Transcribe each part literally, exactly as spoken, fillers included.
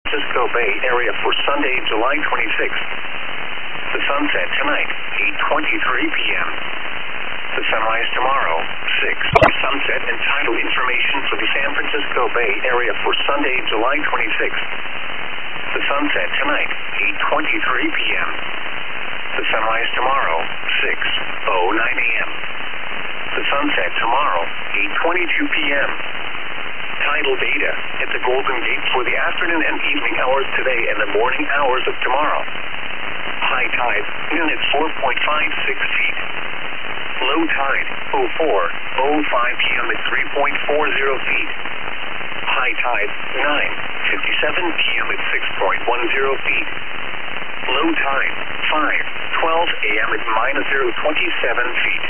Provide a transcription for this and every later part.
Francisco Bay Area for Sunday, July twenty-sixth. The sunset tonight, eight twenty-three p m The sunrise tomorrow, six. Sunset and tidal information for the San Francisco Bay Area for Sunday, July twenty-sixth. The sunset tonight, eight twenty-three p m The sunrise tomorrow, six oh nine a m The sunset tomorrow, eight twenty-two p m Tidal data at the Golden Gate for the afternoon and evening hours today and the morning hours of tomorrow. High tide, noon at four point five six feet. Low tide, oh four oh five p m at three point four zero feet. High tide, nine fifty-seven p m at six point one zero feet. Low tide, five twelve a m at minus zero twenty-seven feet.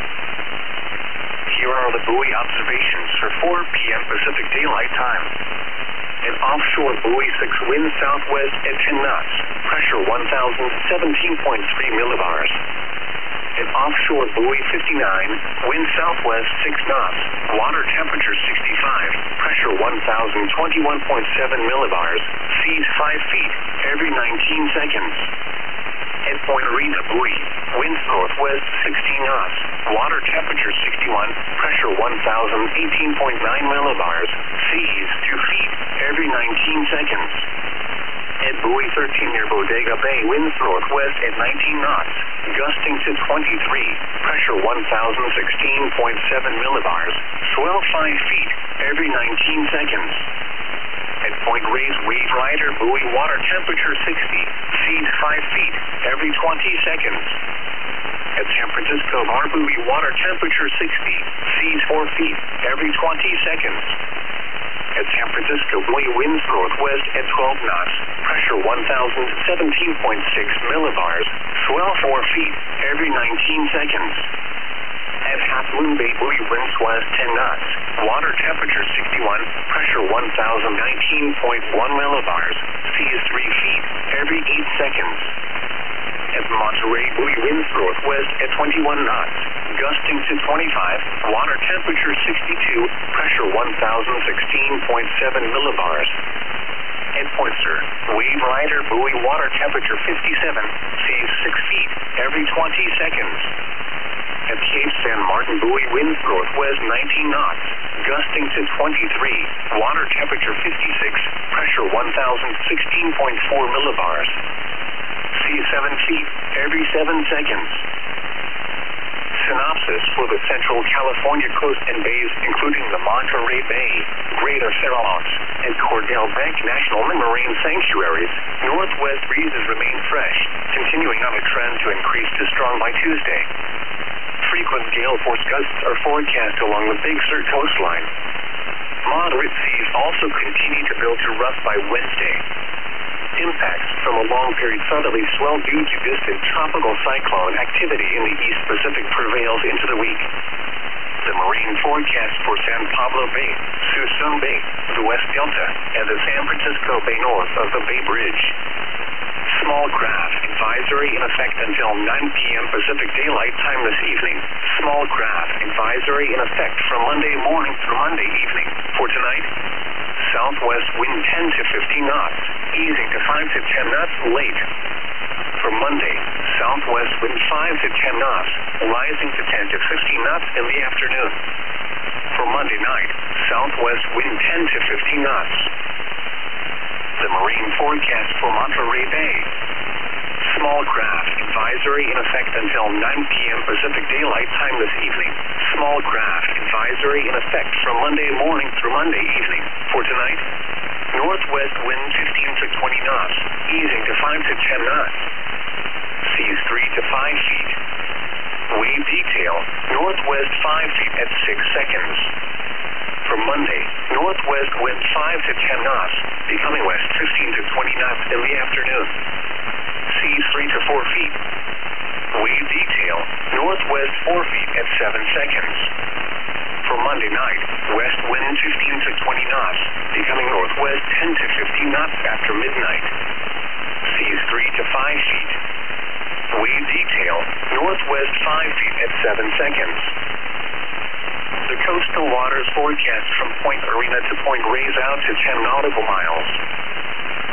Here are the buoy observations for four p m Pacific Daylight Time. An offshore buoy six, wind southwest at ten knots, pressure one thousand seventeen point three millibars. An offshore buoy fifty-nine, wind southwest six knots, water temperature sixty-five, pressure one thousand twenty-one point seven millibars, seas five feet, every nineteen seconds. At Point Arena buoy, winds northwest sixteen knots, water temperature sixty-one, pressure one thousand eighteen point nine millibars, seas two feet, every nineteen seconds. At buoy thirteen near Bodega Bay, winds northwest at nineteen knots, gusting to twenty-three, pressure one thousand sixteen point seven millibars, swell five feet, every nineteen seconds. At Point Reyes Wave Rider buoy, water temperature sixty, seas five feet, every twenty seconds. At San Francisco Bar buoy, water temperature sixty, seas four feet, every twenty seconds. At San Francisco buoy, winds northwest at twelve knots, pressure one thousand seventeen point six millibars, swell four feet, every nineteen seconds. At Half Moon Bay buoy, winds west ten knots, water temperature sixty-one, pressure one thousand nineteen point one millibars, seas three feet, every eight seconds. At Monterey buoy, winds northwest at twenty-one knots, gusting to twenty-five, water temperature sixty-two, pressure one thousand sixteen point seven millibars. At Point Sur, Wave Rider buoy, water temperature fifty-seven, seas six feet, every twenty seconds. At Cape San Martin buoy, winds northwest nineteen knots, gusting to twenty-three, water temperature fifty-six, pressure one thousand sixteen point four millibars. Seas seven feet, every seven seconds. Synopsis for the Central California coast and bays, including the Monterey Bay, Greater Farallones, and Cordell Bank National Marine Sanctuaries, northwest breezes remain fresh, continuing on a trend to increase to strong by Tuesday. Frequent gale force gusts are forecast along the Big Sur coastline. Moderate seas also continue to build to rough by Wednesday. Impacts from a long-period southerly swell due to distant tropical cyclone activity in the East Pacific prevails into the week. The marine forecast for San Pablo Bay, Suisun Bay, the West Delta, and the San Francisco Bay north of the Bay Bridge. Small craft advisory in effect until nine p m Pacific Daylight Time this evening. Small craft advisory in effect from Monday morning through Monday evening. For tonight, southwest wind ten to fifteen knots, easing to five to ten knots late. For Monday, southwest wind five to ten knots, rising to ten to fifteen knots in the afternoon. For Monday night, southwest wind ten to fifteen knots. The marine forecast for Monterey Bay. Small craft advisory in effect until nine p m Pacific Daylight Time this evening. Small craft advisory in effect from Monday morning through Monday evening. For tonight, northwest wind fifteen to twenty knots, easing to five to ten knots. Seas three to five feet. Wave detail, northwest five feet at six seconds. For Monday, northwest wind five to ten knots, becoming west fifteen to twenty knots in the afternoon. Seas three to four feet. Wave detail, northwest four feet at seven seconds. For Monday night, west wind fifteen to twenty knots, becoming northwest ten to fifteen knots after midnight. Seas three to five feet. Wave detail, northwest five feet at seven seconds. The coastal waters forecast from Point Arena to Point Reyes out to ten nautical miles.